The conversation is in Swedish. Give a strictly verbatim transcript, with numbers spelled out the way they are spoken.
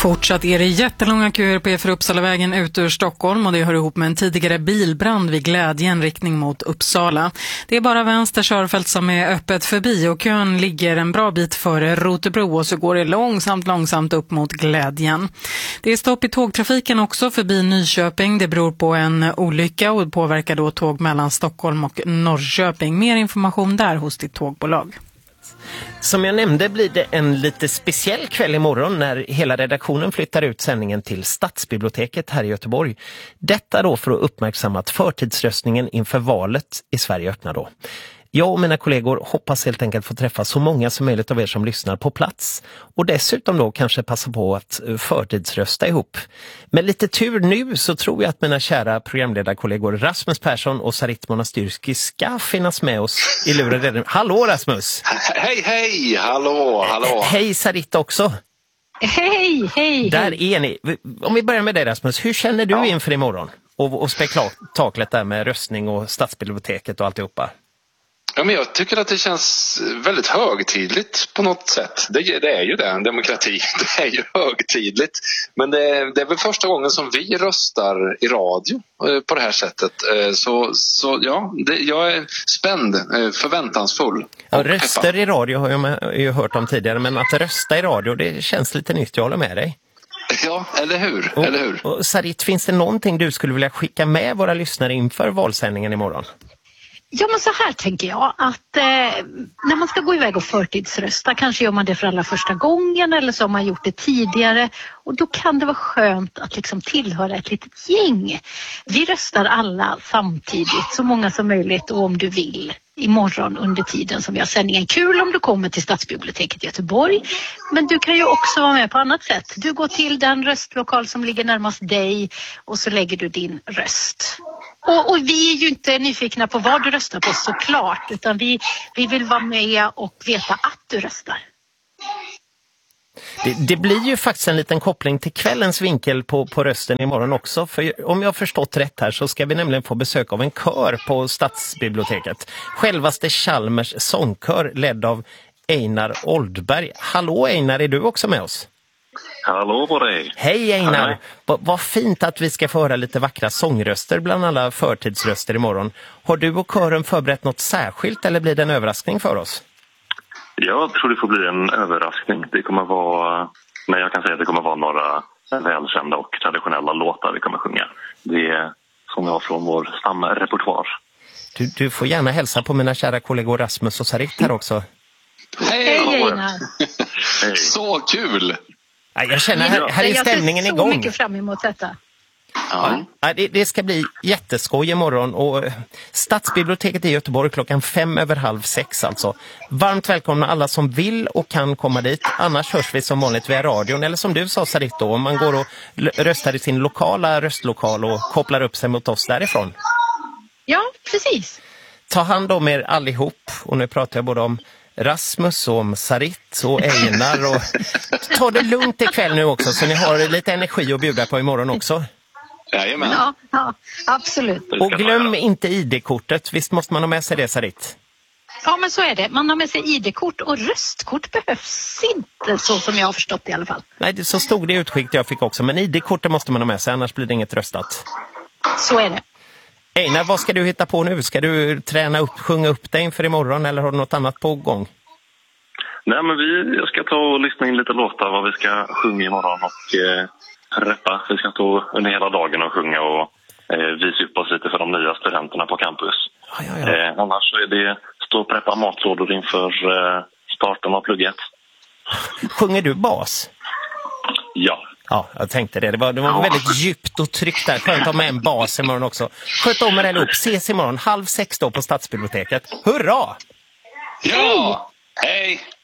Fortsatt är det jättelånga köer på E för Uppsalavägen ut ur Stockholm och det hör ihop med en tidigare bilbrand vid Glädjen riktning mot Uppsala. Det är bara vänster körfält som är öppet förbi och kön ligger en bra bit före Rotebro och så går det långsamt långsamt upp mot Glädjen. Det är stopp i tågtrafiken också förbi Nyköping. Det beror på en olycka och påverkar då tåg mellan Stockholm och Norrköping. Mer information där hos ditt tågbolag. Som jag nämnde blir det en lite speciell kväll imorgon när hela redaktionen flyttar ut sändningen till Stadsbiblioteket här i Göteborg. Detta då för att uppmärksamma att förtidsröstningen inför valet i Sverige öppnar då. Jag och mina kollegor hoppas helt enkelt få träffa så många som möjligt av er som lyssnar på plats och dessutom då kanske passa på att förtidsrösta ihop. Med lite tur nu så tror jag att mina kära programledarkollegor Rasmus Persson och Sarit Monastyrski ska finnas med oss i luren redan. Hallå Rasmus! Hej, hej! Hallå, hallå! Hej Sarit också! Hej, hej! Där är ni. Om vi börjar med dig Rasmus, hur känner du ja. inför imorgon? Och, och spektaklet där med röstning och Stadsbiblioteket och alltihopa. Ja, men jag tycker att det känns väldigt högtidligt på något sätt. Det, det är ju det, en demokrati. Det är ju högtidligt. Men det, det är väl första gången som vi röstar i radio på det här sättet. Så, så ja, det, jag är spänd, förväntansfull. Ja, röster i radio har jag ju hört om tidigare, men att rösta i radio, det känns lite nytt. Jag håller med dig. Ja, eller hur? Och, eller hur? Och Sarit, finns det någonting du skulle vilja skicka med våra lyssnare inför valsändningen imorgon? Ja, men så här tänker jag att eh, när man ska gå iväg och förtidsrösta, kanske gör man det för alla första gången eller så har man gjort det tidigare och då kan det vara skönt att liksom tillhöra ett litet gäng. Vi röstar alla samtidigt, så många som möjligt och om du vill imorgon under tiden som vi har sändningen. Kul om du kommer till Stadsbiblioteket i Göteborg, men du kan ju också vara med på annat sätt. Du går till den röstlokal som ligger närmast dig och så lägger du din röst. Och, och vi är ju inte nyfikna på vad du röstar på såklart, utan vi, vi vill vara med och veta att du röstar. Det, det blir ju faktiskt en liten koppling till kvällens vinkel på, på rösten imorgon också. För om jag har förstått rätt här så ska vi nämligen få besök av en kör på Stadsbiblioteket. Självaste Chalmers sångkör ledd av Einar Oldberg. Hallå Einar, är du också med oss? Hallå på dig. Hej Einar, v- vad fint att vi ska få höra lite vackra sångröster bland alla förtidsröster imorgon. Har du och kören förberett något särskilt eller blir det en överraskning för oss? Jag tror det får bli en överraskning. Det kommer vara, men jag kan säga att det kommer vara några välkända och traditionella låtar vi kommer sjunga. Det är som vi har från vår stamrepertoar. Du, du får gärna hälsa på mina kära kollegor Rasmus och Sarit här också. Hej Einar! Hej. Så kul! Ja, jag känner här, här är stämningen igång. Jag ser så mycket fram emot detta. Ja. Ja, det, det ska bli jätteskoj imorgon och Stadsbiblioteket i Göteborg klockan fem över halv sex alltså. Varmt välkomna alla som vill och kan komma dit. Annars hörs vi som vanligt via radion eller som du sa Sarit då, om man går och röstar i sin lokala röstlokal och kopplar upp sig mot oss därifrån. Ja, precis. Ta hand om er allihop och nu pratar jag både om Rasmus och om Sarit och Einar och ta det lugnt ikväll nu också så ni har lite energi att bjuda på imorgon också. Jajamän. Ja, ja, absolut. Och glöm inte I D-kortet, visst måste man ha med sig det Sarit? Ja, men så är det. Man har med sig I D-kort och röstkort behövs inte så som jag har förstått det i alla fall. Nej, det, så stod det i utskicket jag fick också, men I D-kortet måste man ha med sig, annars blir det inget röstat. Så är det. Einar, vad ska du hitta på nu? Ska du träna upp, sjunga upp dig inför imorgon eller har du något annat på gång? Nej, men vi, jag ska ta och lyssna in lite låtar vad vi ska sjunga imorgon och eh, reppa. Vi ska stå under hela dagen och sjunga och eh, visa upp oss lite för de nya studenterna på campus. Ja, ja, ja. Eh, annars så är det stå och preppa matlådor inför eh, starten av plugget. Sjunger du bas? Ja. Ja, jag tänkte det. Det var, det var väldigt djupt och tryggt där. Skönt att ha med en bas imorgon också. Sköt om er allihop. Ses imorgon halv sex då på Stadsbiblioteket. Hurra! Ja! Hej!